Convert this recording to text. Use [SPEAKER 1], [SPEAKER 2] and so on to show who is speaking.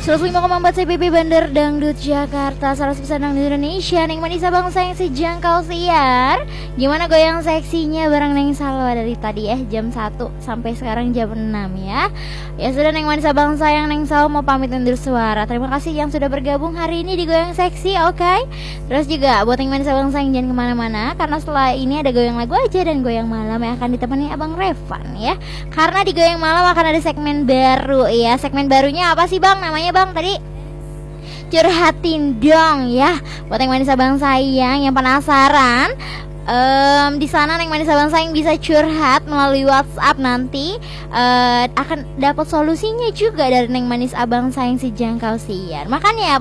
[SPEAKER 1] 105,4 CBB Bandar Dangdut Jakarta, 100% Dangdut Indonesia. Neng manis abang sayang sejangkau siar. Gimana goyang seksinya bareng Neng Salwa dari tadi ya, jam 1 sampai sekarang jam 6 ya. Ya sudah Neng manis abang sayang, Neng Salwa mau pamit undur suara. Terima kasih yang sudah bergabung hari ini di Goyang Seksi, oke? Terus juga buat Neng manis abang sayang jangan kemana-mana, karena setelah ini ada goyang lagu aja dan goyang malam yang akan ditemani Abang Revan ya. Karena di goyang malam akan ada segmen baru ya. Segmen barunya apa sih Bang? Namanya Bang tadi curhatin dong ya. Buat yang manis abang sayang yang penasaran, di sana Neng manis abang sayang bisa curhat melalui WhatsApp nanti, akan dapat solusinya juga dari Neng manis abang sayang si jangkau siar. Makanya